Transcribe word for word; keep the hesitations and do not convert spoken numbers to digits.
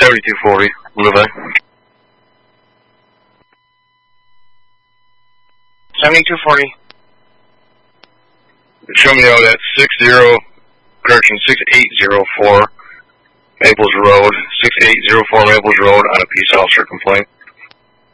seventy-two forty, moving. seventy-two forty. Show me now that six zero, correction, six eight zero four Maples Road, six eight zero four Maples Road on a peace officer complaint.